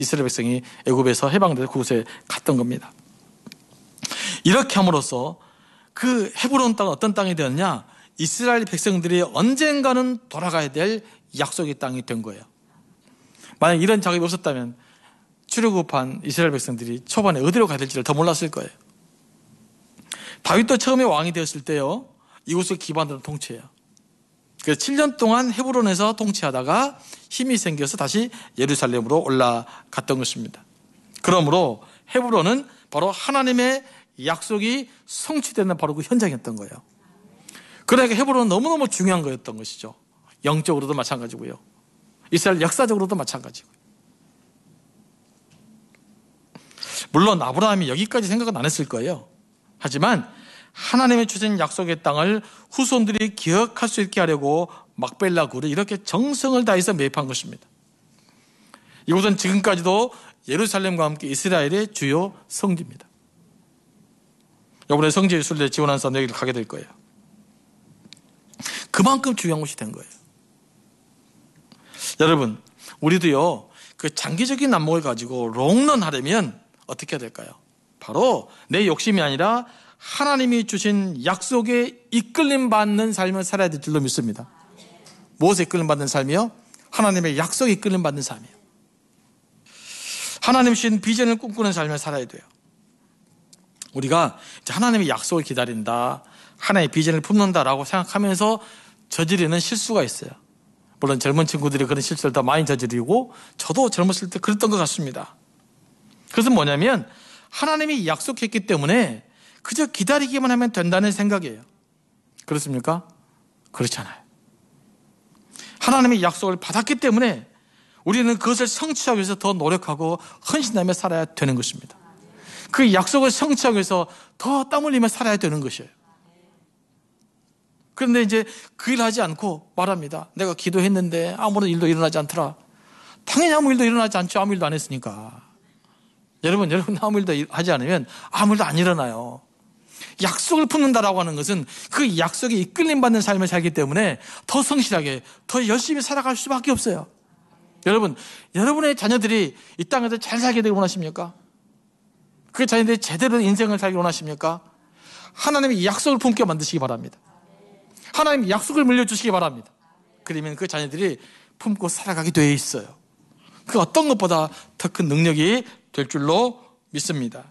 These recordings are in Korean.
이스라엘 백성이 애굽에서 해방돼서 그곳에 갔던 겁니다. 이렇게 함으로써 그 헤브론 땅은 어떤 땅이 되었냐? 이스라엘 백성들이 언젠가는 돌아가야 될 약속의 땅이 된 거예요. 만약 이런 작업이 없었다면 출애굽한 이스라엘 백성들이 초반에 어디로 가야 될지를 더 몰랐을 거예요. 다윗도 처음에 왕이 되었을 때요, 이곳을 기반으로 통치해요. 그래서 7년 동안 헤브론에서 통치하다가 힘이 생겨서 다시 예루살렘으로 올라갔던 것입니다. 그러므로 헤브론은 바로 하나님의 약속이 성취되는 바로 그 현장이었던 거예요. 그러니까 헤브론은 너무너무 중요한 거였던 것이죠. 영적으로도 마찬가지고요, 이스라엘 역사적으로도 마찬가지고요. 물론 아브라함이 여기까지 생각은 안 했을 거예요. 하지만 하나님의 주신 약속의 땅을 후손들이 기억할 수 있게 하려고 막벨라 굴을 이렇게 정성을 다해서 매입한 것입니다. 이곳은 지금까지도 예루살렘과 함께 이스라엘의 주요 성지입니다. 이번에 성지 예술대 지원한 사람 여기를 가게 될 거예요. 그만큼 중요한 곳이 된 거예요. 여러분, 우리도요, 그 장기적인 안목을 가지고 롱런 하려면 어떻게 해야 될까요? 바로 내 욕심이 아니라 하나님이 주신 약속에 이끌림 받는 삶을 살아야 될 줄로 믿습니다. 무엇에 이끌림 받는 삶이요? 하나님의 약속에 이끌림 받는 삶이에요. 하나님 주신 비전을 꿈꾸는 삶을 살아야 돼요. 우리가 이제 하나님의 약속을 기다린다, 하나의 비전을 품는다라고 생각하면서 저지르는 실수가 있어요. 물론 젊은 친구들이 그런 실수를 더 많이 저지르고 저도 젊었을 때 그랬던 것 같습니다. 그것은 뭐냐면 하나님이 약속했기 때문에 그저 기다리기만 하면 된다는 생각이에요. 그렇습니까? 그렇지 않아요. 하나님의 약속을 받았기 때문에 우리는 그것을 성취하기 위해서 더 노력하고 헌신하며 살아야 되는 것입니다. 그 약속을 성취하기 위해서 더 땀 흘리며 살아야 되는 것이에요. 그런데 이제 그 일 하지 않고 말합니다. 내가 기도했는데 아무런 일도 일어나지 않더라. 당연히 아무 일도 일어나지 않죠. 아무 일도 안 했으니까. 여러분 아무 일도 하지 않으면 아무 일도 안 일어나요. 약속을 품는다라고 하는 것은 그 약속에 이끌림 받는 삶을 살기 때문에 더 성실하게, 더 열심히 살아갈 수밖에 없어요. 여러분, 여러분의 자녀들이 이 땅에서 잘 살게 되길 원하십니까? 그 자녀들이 제대로 인생을 살길 원하십니까? 하나님의 약속을 품게 만드시기 바랍니다. 하나님의 약속을 물려주시기 바랍니다. 그러면 그 자녀들이 품고 살아가게 되어 있어요. 그 어떤 것보다 더 큰 능력이 될 줄로 믿습니다.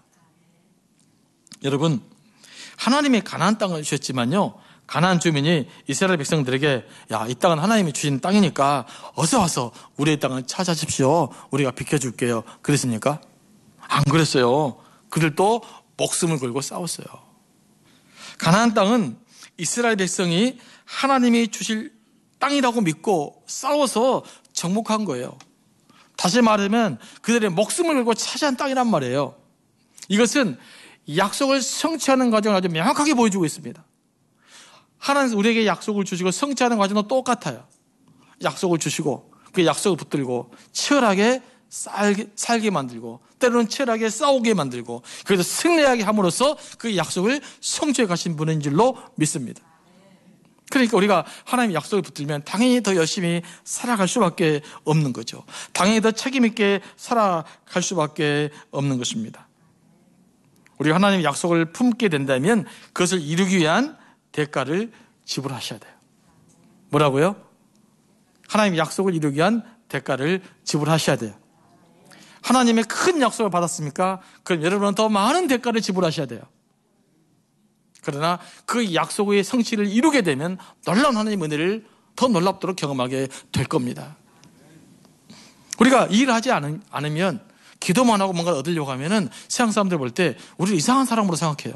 여러분, 하나님이 가나안 땅을 주셨지만요, 가나안 주민이 이스라엘 백성들에게 야, 이 땅은 하나님이 주신 땅이니까 어서 와서 우리의 땅을 찾아주십시오. 우리가 비켜줄게요. 그랬습니까? 안 그랬어요. 그들도 목숨을 걸고 싸웠어요. 가나안 땅은 이스라엘 백성이 하나님이 주실 땅이라고 믿고 싸워서 정복한 거예요. 다시 말하면 그들의 목숨을 걸고 차지한 땅이란 말이에요. 이것은 약속을 성취하는 과정을 아주 명확하게 보여주고 있습니다. 하나님은 우리에게 약속을 주시고 성취하는 과정도 똑같아요. 약속을 주시고 그 약속을 붙들고 치열하게 살게 만들고 때로는 치열하게 싸우게 만들고 그래서 승리하게 함으로써 그 약속을 성취해 가신 분인 줄로 믿습니다. 그러니까 우리가 하나님의 약속을 붙들면 당연히 더 열심히 살아갈 수밖에 없는 거죠. 당연히 더 책임 있게 살아갈 수밖에 없는 것입니다. 우리가 하나님의 약속을 품게 된다면 그것을 이루기 위한 대가를 지불하셔야 돼요. 뭐라고요? 하나님의 약속을 이루기 위한 대가를 지불하셔야 돼요. 하나님의 큰 약속을 받았습니까? 그럼 여러분은 더 많은 대가를 지불하셔야 돼요. 그러나 그 약속의 성취를 이루게 되면 놀라운 하나님의 은혜를 더 놀랍도록 경험하게 될 겁니다. 우리가 이 일을 하지 않으면 기도만 하고 뭔가 얻으려고 하면은 세상 사람들 볼 때 우리를 이상한 사람으로 생각해요.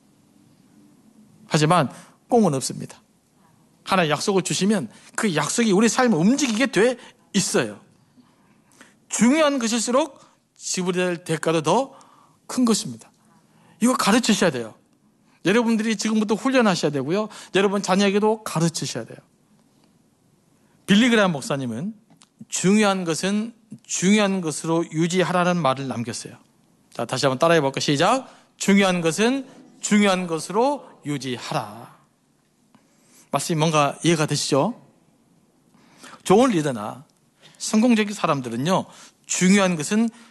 하지만 꽁은 없습니다. 하나의 약속을 주시면 그 약속이 우리 삶을 움직이게 돼 있어요. 중요한 것일수록 지불해야 될 대가도 더 큰 것입니다. 이거 가르치셔야 돼요. 여러분들이 지금부터 훈련하셔야 되고요. 여러분 자녀에게도 가르치셔야 돼요. 빌리 그레이엄 목사님은 중요한 것은 중요한 것으로 유지하라는 말을 남겼어요. 자, 다시 한번 따라해 볼까요? 시작. 중요한 것은 중요한 것으로 유지하라. 말씀이 뭔가 이해가 되시죠? 좋은 리더나 성공적인 사람들은요, 중요한 것은